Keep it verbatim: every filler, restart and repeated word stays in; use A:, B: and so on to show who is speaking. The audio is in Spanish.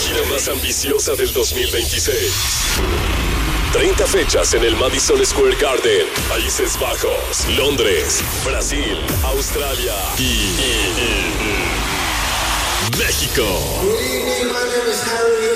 A: gira más ambiciosa del dos mil veintiséis. treinta fechas en el Madison Square Garden, Países Bajos, Londres, Brasil, Australia y, y, y, y México.